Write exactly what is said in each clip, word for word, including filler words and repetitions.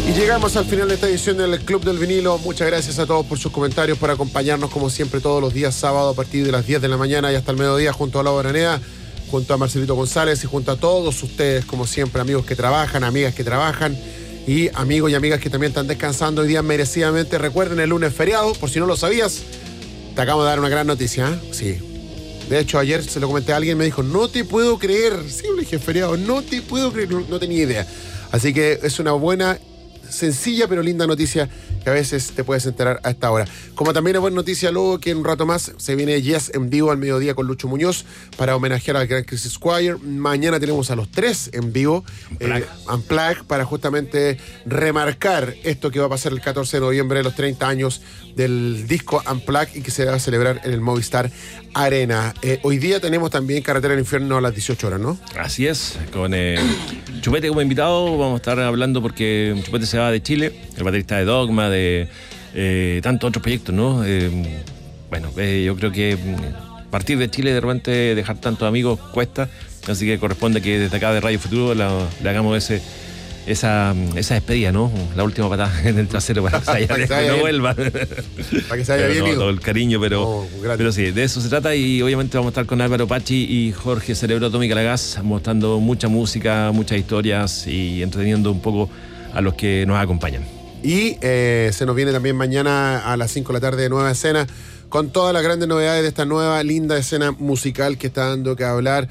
Y llegamos al final de esta edición del Club del Vinilo. Muchas gracias a todos por sus comentarios, por acompañarnos como siempre todos los días sábado a partir de las diez de la mañana y hasta el mediodía junto a Laura Aranea, junto a Marcelito González y junto a todos ustedes, como siempre, amigos que trabajan, amigas que trabajan y amigos y amigas que también están descansando hoy día merecidamente. Recuerden, el lunes feriado, por si no lo sabías, te acabo de dar una gran noticia, ¿eh? Sí. De hecho, ayer se lo comenté a alguien, me dijo, no te puedo creer. Sí, le dije feriado, no te puedo creer, no, no tenía idea. Así que es una buena, sencilla pero linda noticia que a veces te puedes enterar a esta hora. Como también es buena noticia luego que en un rato más se viene Yes en vivo al mediodía con Lucho Muñoz para homenajear al gran Chris Squire. Mañana tenemos a los tres en vivo, Unplugged, eh, Unplugged, para justamente remarcar esto que va a pasar el catorce de noviembre, los treinta años del disco Unplugged y que se va a celebrar en el Movistar Arena. Eh, hoy día tenemos también Carretera al Infierno a las dieciocho horas, ¿no? Así es, con eh, Chupete como invitado. Vamos a estar hablando porque Chupete se va de Chile, el baterista de Dogma, de eh, tantos otros proyectos, ¿no? Eh, bueno, eh, yo creo que partir de Chile de repente dejar tantos amigos cuesta, así que corresponde que desde acá de Radio Futuro la, le hagamos ese esa, esa despedida, ¿no? La última patada en el trasero para que, haya, para que, que no vuelva. Para que se haya bien no, ido. Todo el cariño, pero, oh, pero sí, de eso se trata y obviamente vamos a estar con Álvaro Pachi y Jorge Cerebro Atómica Lagaz mostrando mucha música, muchas historias y entreteniendo un poco a los que nos acompañan. Y eh, se nos viene también mañana a las cinco de la tarde Nueva Escena con todas las grandes novedades de esta nueva linda escena musical que está dando que hablar,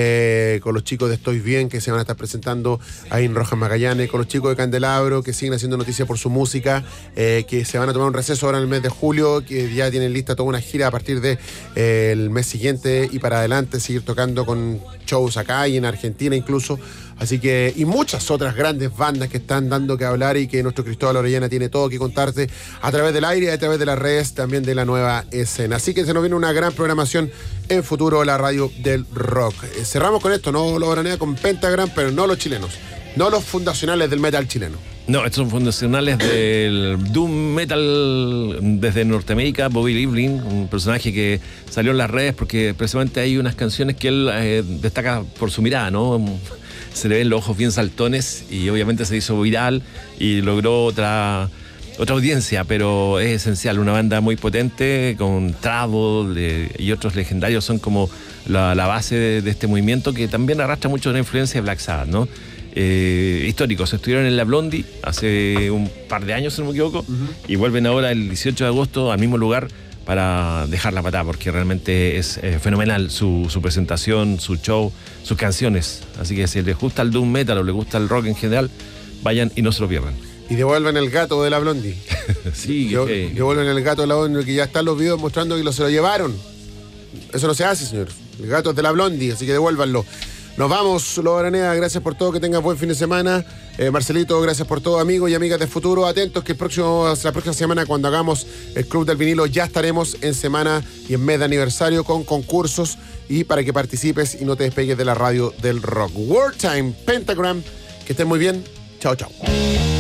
eh, con los chicos de Estoy Bien que se van a estar presentando ahí en Rojas Magallanes, con los chicos de Candelabro que siguen haciendo noticia por su música, eh, que se van a tomar un receso ahora en el mes de julio, que ya tienen lista toda una gira a partir del de, eh, el mes siguiente y para adelante seguir tocando con shows acá y en Argentina incluso. Así que, y muchas otras grandes bandas que están dando que hablar y que nuestro Cristóbal Orellana tiene todo que contarte a través del aire y a través de las redes también de la nueva escena. Así que se nos viene una gran programación en futuro, la radio del rock. Eh, cerramos con esto, no lo Aranea, con Pentagram, pero no los chilenos, no los fundacionales del metal chileno. No, estos son fundacionales del doom metal desde Norteamérica, Bobby Livling, un personaje que salió en las redes porque precisamente hay unas canciones que él eh, destaca por su mirada, ¿no? Se le ven los ojos bien saltones y obviamente se hizo viral y logró otra, otra audiencia, pero es esencial, una banda muy potente con Travel eh, y otros legendarios son como la, la base de, de este movimiento que también arrastra mucho la influencia de Black Sabbath, ¿no? Eh, históricos, estuvieron en la Blondie hace un par de años, si no me equivoco, uh-huh. y vuelven ahora el dieciocho de agosto al mismo lugar para dejar la patada, porque realmente es eh, fenomenal su, su presentación, su show, sus canciones. Así que si les gusta el doom metal o les gusta el rock en general, vayan y no se lo pierdan. Y devuelven el gato de la Blondie. Sí, Yo, que... devuelven el gato de la Blondie, que ya están los videos mostrando que lo, se lo llevaron. Eso no se hace, señor. El gato es de la Blondie, así que devuélvanlo. Nos vamos, Laura Aranea, gracias por todo, que tengas buen fin de semana. Eh, Marcelito, gracias por todo, amigos y amigas de Futuro. Atentos que el próximo, la próxima semana, cuando hagamos el Club del Vinilo, ya estaremos en semana y en mes de aniversario con concursos y para que participes y no te despegues de la radio del rock. Wartime, Pentagram, que estén muy bien. Chao, chao.